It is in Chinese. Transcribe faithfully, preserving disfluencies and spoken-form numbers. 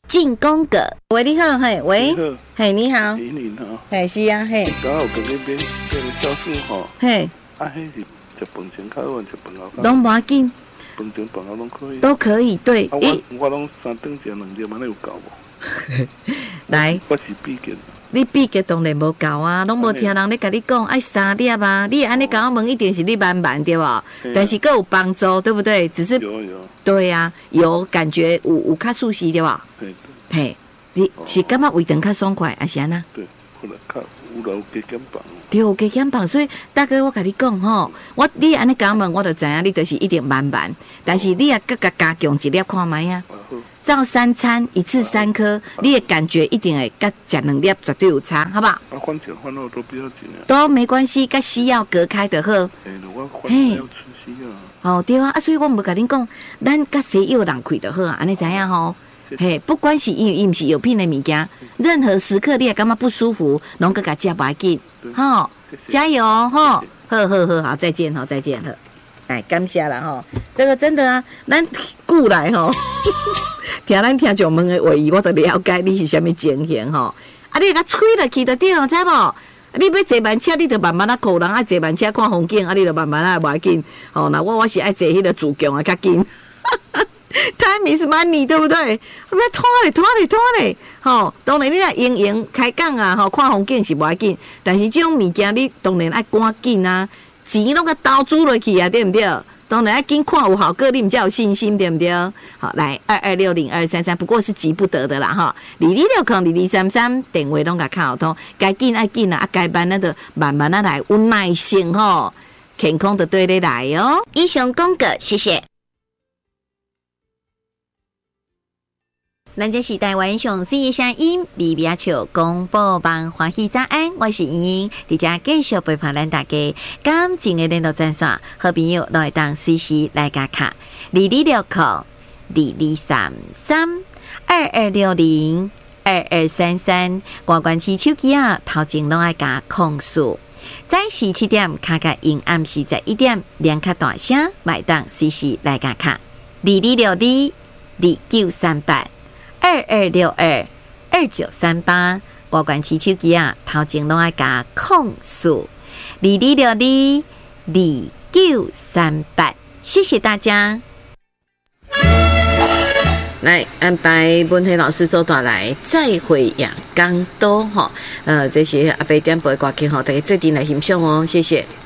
进攻个，喂，你好，嘿，喂，嘿，你好， 李宁哈， 嘿，是啊，嘿， 刚好跟那边跟教授哈， 嘿， 啊，迄是食饭前较好，食饭后较好， 拢无要紧， 饭前饭后拢可以， 都可以，对， 啊，我我拢三顿食两粒，安尼有够无？ 来， 我是比较。 你比嘅当然无够啊，拢无听人咧甲你讲爱三粒啊，你安尼甲我问，一定是你慢慢对吧？但是各有帮助，对不对？只是有有对啊，有感觉有有较舒适对吧？ 对对，嘿，你是感觉胃肠较爽快，还是安那？ 对，后来较有老加减磅。 对，有加减磅，所以大哥我甲你讲吼，我你安尼甲我问，我就知影你就是一定慢慢，但是你也更加加强一粒看卖啊。照三餐一次三颗，你的感觉一定会跟吃两粒绝对有差，好不好？ 啊，饭前饭后都不要紧啊。 都没关系，跟西药隔开的好。 哎，我饭前要吃西药。 哦，对啊，啊，所以我无甲恁讲，咱跟西药人开就好啊，安尼知影吼？嘿，不管是因为伊毋是药品的物件，任何时刻你也感觉不舒服，拢个甲食袂紧，吼，加油吼，好好好好，再见吼，再见好。哎，感谢啦吼，这个真的啊，咱久来吼，听咱听众问的话语，我都了解你是啥物情形吼。啊，你甲吹落去就对了，知无？你要坐慢车，你就慢慢啊靠人啊坐慢车看风景，啊，你就慢慢啊袂紧。吼，那我我是爱坐迄个自强啊较紧。Time is money， 对不对？要拖咧拖咧拖咧，吼，当然你若用用开讲啊，吼，看风景是袂紧，但是这种物件你当然爱赶紧啊。钱拢个投资落去啊，对不对？当然要紧看有效果，你们才有信心，对不对？好，来二二六零二三三，不过是急不得的啦哈。二二六空二二三三，电话拢甲敲通，该紧爱紧啊，啊该慢那就慢慢啊来，有耐心吼，健康就对你来哦。以上讲过，谢谢。咱这是台湾上水的声音，微微笑广播网欢喜早安，我是莹莹，伫遮继续陪伴咱大家。感情的联络专线，好朋友都会当随时来加卡，二二六空二二三三二二六零二二三三，挂关起手机啊，头前拢爱加控诉。早时七点，卡卡因暗时十一点，两卡大声，买当随时来加卡，二二六二二九三八。二二六二二九三八，挂关起手机啊，头前拢爱加控诉二二六二二九三八，谢谢大家。来安排文体老师所带来再会阳刚多哈，呃，这些阿伯点播的歌曲哈，大家最近来欣赏哦，谢谢。